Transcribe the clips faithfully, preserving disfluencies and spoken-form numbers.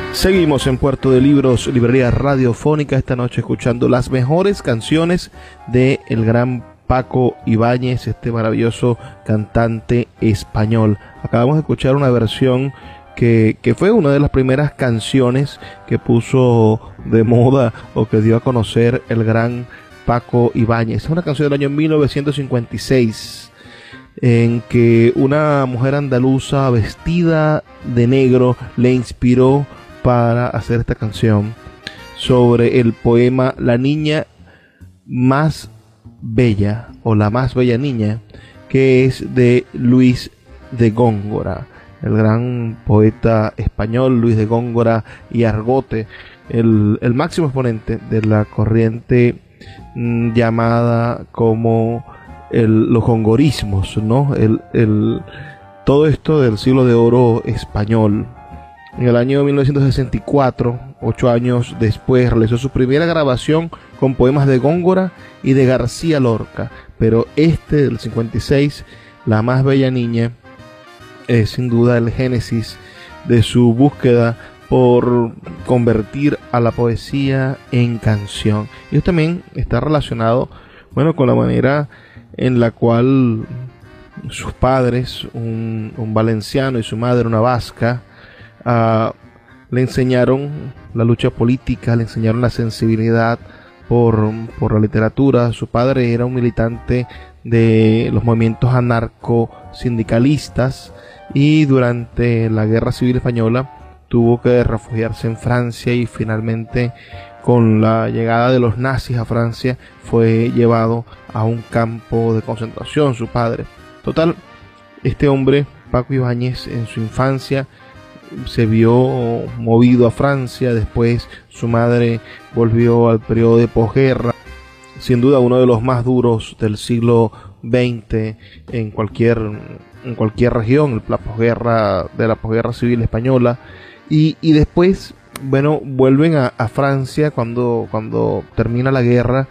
Seguimos en Puerto de Libros, librería radiofónica, esta noche escuchando las mejores canciones de el gran Paco Ibáñez, este maravilloso cantante español. Acabamos de escuchar una versión que, que fue una de las primeras canciones que puso de moda o que dio a conocer el gran Paco Ibáñez. Es una canción del año mil novecientos cincuenta y seis, en que una mujer andaluza vestida de negro le inspiró para hacer esta canción sobre el poema La niña más bella o La más bella niña, que es de Luis de Góngora, el gran poeta español Luis de Góngora y Argote, el, el máximo exponente de la corriente mmm, llamada como el, los gongorismos, ¿no? El, el, todo esto del siglo de oro español. En el año mil novecientos sesenta y cuatro, ocho años después, realizó su primera grabación con poemas de Góngora y de García Lorca. Pero este del cincuenta y seis, La más bella niña, es sin duda el génesis de su búsqueda por convertir a la poesía en canción. Y esto también está relacionado, bueno, con la manera en la cual sus padres, un, un valenciano y su madre, una vasca, Uh, le enseñaron la lucha política, le enseñaron la sensibilidad por, por la literatura. Su padre era un militante de los movimientos anarco-sindicalistas y durante la Guerra Civil Española tuvo que refugiarse en Francia y finalmente, con la llegada de los nazis a Francia, fue llevado a un campo de concentración, su padre. Total, este hombre, Paco Ibáñez, en su infancia se vio movido a Francia. Después su madre volvió al periodo de posguerra, sin duda uno de los más duros del siglo veinte en cualquier, en cualquier región, la posguerra, de la posguerra civil española, y, y después, bueno, vuelven a, a Francia cuando, cuando termina la guerra,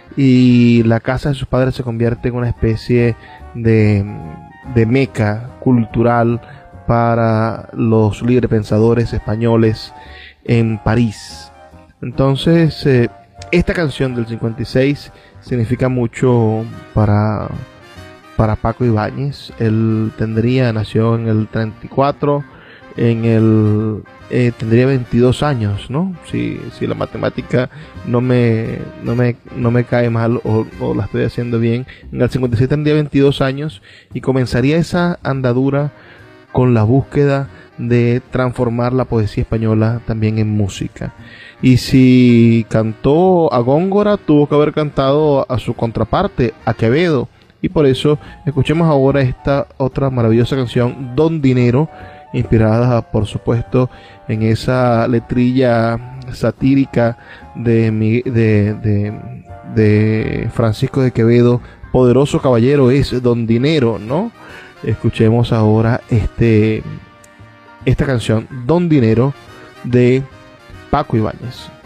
y la casa de sus padres se convierte en una especie de, de meca cultural para los librepensadores españoles en París. Entonces, eh, esta canción del cincuenta y seis significa mucho para, para Paco Ibáñez. Él tendría, nació en el treinta y cuatro, en el, eh, tendría veintidós años, ¿no? Si, si la matemática no me, no me, no me cae mal o, o la estoy haciendo bien, en el cincuenta y seis tendría veintidós años y comenzaría esa andadura con la búsqueda de transformar la poesía española también en música. Y si cantó a Góngora, tuvo que haber cantado a su contraparte, a Quevedo. Y por eso escuchemos ahora esta otra maravillosa canción, Don Dinero, inspirada por supuesto en esa letrilla satírica de, de, de, de Francisco de Quevedo: poderoso caballero es Don Dinero, ¿no? Escuchemos ahora este, esta canción, Don Dinero, de Paco Ibáñez.